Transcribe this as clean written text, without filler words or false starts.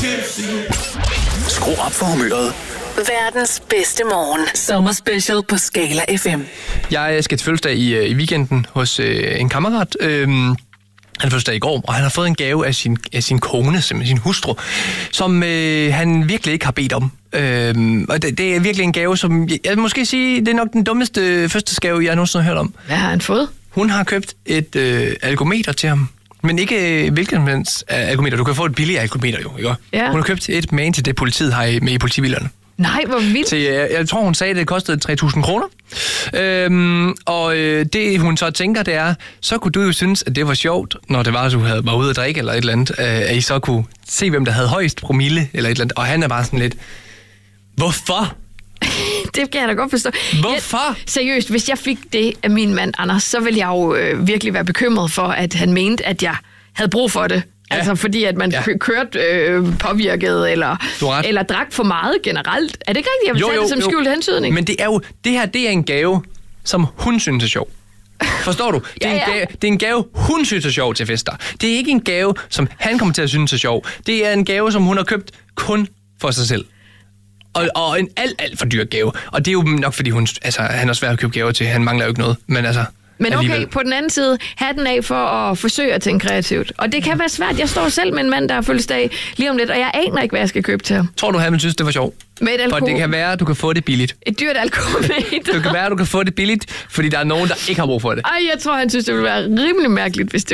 Skru op for humøret. Verdens bedste morgen. Sommerspecial på Skala FM. Jeg skal til fødselsdag i weekenden hos en kammerat. Han fødselsdag i går, og han har fået en gave af sin kone, simpelthen sin hustru, som han virkelig ikke har bedt om. Og det er virkelig en gave, som jeg vil måske sige, det er nok den dummeste fødselsdagsgave, jeg nogensinde har hørt om. Hvad har han fået? Hun har købt et algometer til ham. Men ikke hvilken algometer. Du kan få et billigt algometer jo, ikke? Ja. Hun har købt et man til det, politiet har med i politibilerne. Nej, hvor vildt. Jeg tror, hun sagde, at det kostede 3.000 kroner. Og det, hun så tænker, det er, så kunne du jo synes, at det var sjovt, når det var, at du var ude at drikke eller et eller andet, at I så kunne se, hvem der havde højst promille eller et eller andet. Og han er bare sådan lidt, hvorfor? Det kan jeg da godt forstå. Hvorfor? Seriøst, hvis jeg fik det af min mand, Anders, så ville jeg jo virkelig være bekymret for, at han mente, at jeg havde brug for det. Ja. Altså fordi, at man kørte påvirket, eller drak for meget generelt. Er det ikke rigtigt, jeg vil tage det som skjult hentydning? Men det her er en gave, som hun synes er sjov. Forstår du? Det er en gave, hun synes er sjov til fester. Det er ikke en gave, som han kommer til at synes er sjov. Det er en gave, som hun har købt kun for sig selv. Og en alt for dyr gave. Og det er jo nok, fordi han har svært at købe gaver til. Han mangler jo ikke noget. Men okay, på den anden side, hatten af for at forsøge at tænke kreativt. Og det kan være svært. Jeg står selv med en mand, der har fødselsdag lige om lidt, og jeg aner ikke, hvad jeg skal købe til ham. Tror du, han synes, det var sjovt? Med et alkohol. For det kan være, at du kan få det billigt. Et dyrt alkoholmeter. Det kan være, at du kan få det billigt, fordi der er nogen, der ikke har brug for det. Jeg tror, han synes, det ville være rimelig mærkeligt, hvis det